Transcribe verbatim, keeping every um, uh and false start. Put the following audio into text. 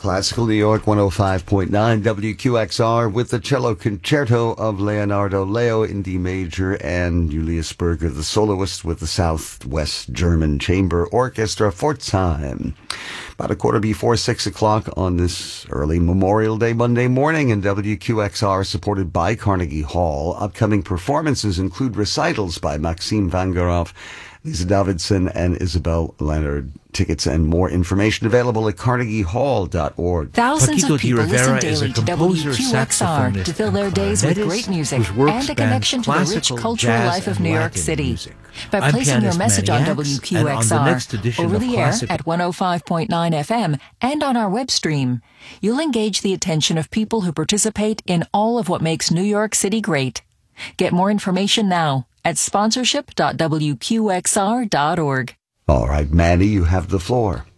Classical New York one oh five point nine W Q X R with the cello concerto of Leonardo Leo in D major and Julius Berger, the soloist, with the Southwest German Chamber Orchestra, Pforzheim. About a quarter before six o'clock on this early Memorial Day Monday morning in W Q X R, supported by Carnegie Hall. Upcoming performances include recitals by Maxime Vangerov, Lisa Davidson, and Isabel Leonard. Tickets and more information available at carnegie hall dot org. Thousands of people listen daily to W Q X R to fill their days with great music and a connection to the rich cultural life of New York City. By placing your message on W Q X R over the air at one oh five point nine F M and on our web stream, you'll engage the attention of people who participate in all of what makes New York City great. Get more information now at sponsorship dot w q x r dot org. All right, Manny, you have the floor.